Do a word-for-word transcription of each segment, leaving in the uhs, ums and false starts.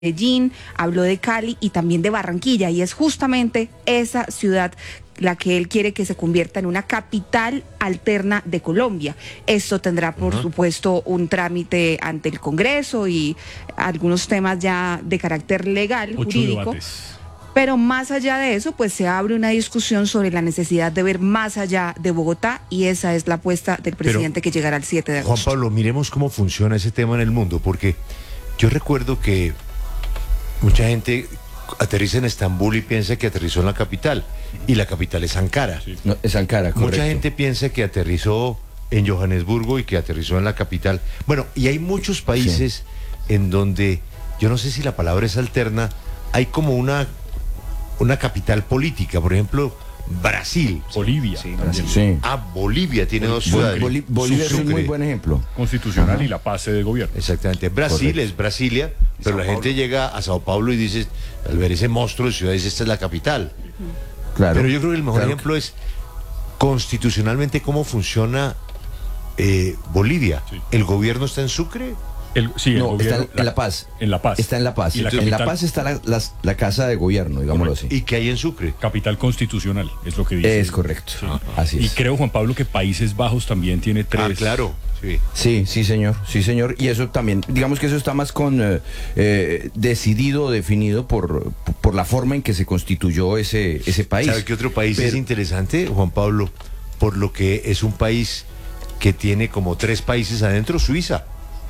Medellín, habló de Cali y también de Barranquilla, y es justamente esa ciudad la que él quiere que se convierta en una capital alterna de Colombia. Esto tendrá, por uh-huh. supuesto, un trámite ante el Congreso y algunos temas ya de carácter legal, Ocho jurídico. debates. Pero más allá de eso, pues se abre una discusión sobre la necesidad de ver más allá de Bogotá, y esa es la apuesta del presidente Pero, que llegará el siete de agosto. Juan Pablo, miremos cómo funciona ese tema en el mundo, porque yo recuerdo que mucha gente aterriza en Estambul y piensa que aterrizó en la capital, y la capital es Ankara. Sí. No, es Ankara, correcto. Mucha gente piensa que aterrizó en Johannesburgo y que aterrizó en la capital. Bueno, y hay muchos países sí. en donde, yo no sé si la palabra es alterna, hay como una, una capital política. Por ejemplo, Brasil. Bolivia. Sí, Brasil. Sí. Ah, Bolivia tiene Bol dos ciudades. Bol Bolivia es un muy buen ejemplo. Constitucional Ajá. y la paz de gobierno. Exactamente. Brasil Correcto. es Brasilia, pero la gente llega a Sao Paulo y dice, al ver ese monstruo de ciudades, esta es la capital. Claro. Pero yo creo que el mejor claro. ejemplo es constitucionalmente cómo funciona eh, Bolivia. Sí. ¿El gobierno está en Sucre? El, sí, el no, gobierno, está en La Paz. En La Paz. Está en La Paz. La en La Paz está la, la, la casa de gobierno, digámoslo correcto. así. ¿Y qué hay en Sucre? Capital constitucional, es lo que dice. Es correcto. Sí. Así es. Y creo, Juan Pablo, que Países Bajos también tiene tres. Ah, claro. Sí. sí, sí, señor, sí, señor. Y eso también, digamos que eso está más con eh, eh, decidido, definido por, por la forma en que se constituyó ese, ese país. ¿Sabe qué otro país Pero, es interesante, Juan Pablo? Por lo que es un país que tiene como tres países adentro, Suiza.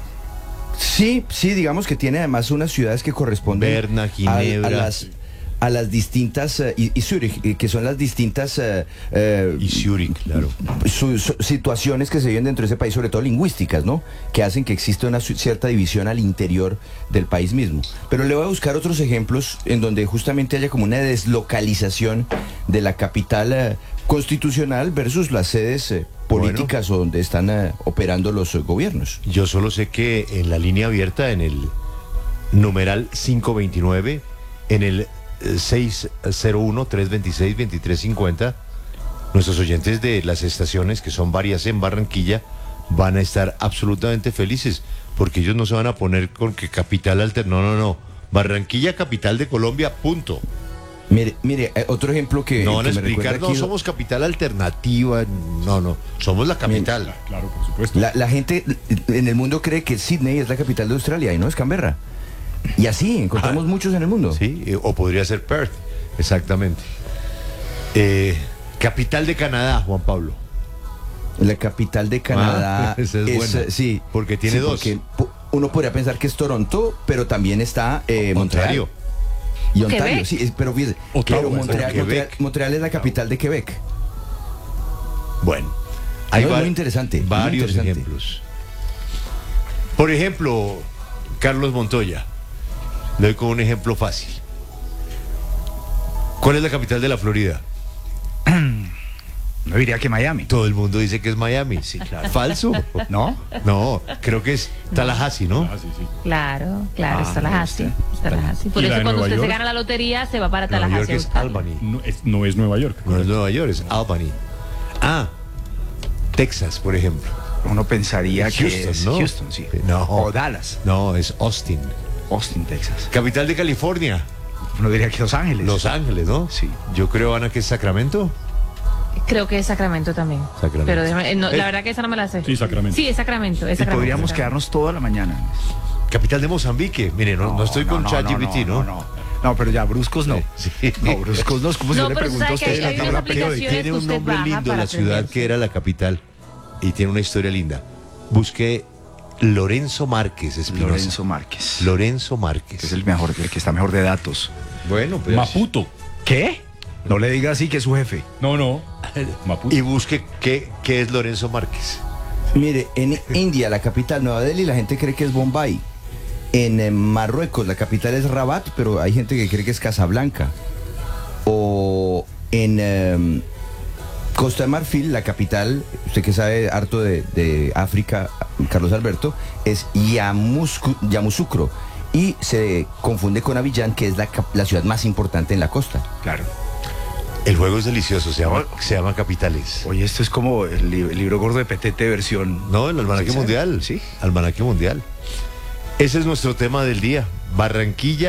Sí, sí, digamos que tiene además unas ciudades que corresponden Berna, Ginebra, a, a las a las distintas uh, y, y Zurich, que son las distintas uh, uh, y Zurich, claro, su, su, situaciones que se viven dentro de ese país, sobre todo lingüísticas, ¿no? Que hacen que exista una cierta división al interior del país mismo. Pero le voy a buscar otros ejemplos en donde justamente haya como una deslocalización de la capital uh, constitucional versus las sedes uh, políticas bueno, donde están uh, operando los uh, gobiernos. Yo solo sé que en la línea abierta, en el numeral quinientos veintinueve, en el seis cero uno, tres dos seis, dos tres cinco cero, nuestros oyentes de las estaciones, que son varias en Barranquilla, van a estar absolutamente felices, porque ellos no se van a poner con que capital alterna, no, no, no, Barranquilla, capital de Colombia, punto. Mire, mire, eh, otro ejemplo que no van a que explicar, no aquí, somos capital alternativa, no, no, somos la capital. Mire, claro, por supuesto. La, la gente en el mundo cree que Sydney es la capital de Australia y no es Canberra. Y así encontramos ah, muchos en el mundo. Sí, o podría ser Perth, exactamente. Eh, capital de Canadá, Juan Pablo. La capital de Canadá ah, esa es, es buena, sí, porque tiene sí, dos. Porque uno podría pensar que es Toronto, pero también está eh, Montreal. Y Ontario, Quebec. sí, es, pero fíjese, pero Montreal, Montreal, Montreal es la capital de Quebec. Bueno, hay no, muy interesante. Varios muy interesante. ejemplos. Por ejemplo, Carlos Montoya. Le doy con un ejemplo fácil. ¿Cuál es la capital de la Florida? No diría que Miami. Todo el mundo dice que es Miami. Sí, claro. ¿Falso? ¿No? No, creo que es Tallahassee, ¿no? Tallahassee, sí. Claro, claro, ah, es Tallahassee. Tallahassee. Por eso cuando usted York? se gana la lotería se va para Nueva Tallahassee. York es Albany. No es, no es Nueva York. No es Nueva York, es Albany. Ah, Texas, por ejemplo. Uno pensaría Houston, que es ¿no? Houston, sí. No. O Dallas. No, es Austin. Austin, Texas. Capital de California. Uno diría que Los Ángeles. Los Ángeles, ¿no? Sí. Yo creo, Ana, que es Sacramento. Creo que es Sacramento también. Sacramento. Pero déjame, no, eh. la verdad que esa no me la sé. Sí, Sacramento. Sí, es Sacramento. Es y Sacramento podríamos Sacramento. quedarnos toda la mañana. Capital de Mozambique. Mire, no, no, no estoy con no, ChatGPT, no, ¿no? No, no, no, pero ya bruscos no. Sí. No, bruscos no. Es como No, si le pero pregunto a sabe que usted hay la unas tabla aplicaciones periódica. Tiene que un usted nombre baja lindo para la ciudad aprenderse. que era la capital y tiene una historia linda. Busqué Lorenzo Márquez, Espinosa. Lorenzo Márquez. Lorenzo Márquez. Es el mejor, el que está mejor de datos. Bueno, pues. Maputo. ¿Qué? No le diga así que es su jefe. No, no. Maputo. Y busque qué, qué es Lorenzo Márquez. Mire, en India, la capital, Nueva Delhi, la gente cree que es Bombay. En eh, Marruecos, la capital es Rabat, pero hay gente que cree que es Casablanca. O en eh, Costa de Marfil, la capital, usted que sabe harto de, de África, Carlos Alberto, es Yamuscu, Yamoussoukro. Y se confunde con Abiyán, que es la, la ciudad más importante en la costa. Claro. El juego es delicioso, se llama, se llama Capitales. Oye, esto es como el, li el libro gordo de Petete versión. No, el almanaque ¿Sí, mundial. Sí. Almanaque mundial. Ese es nuestro tema del día. Barranquilla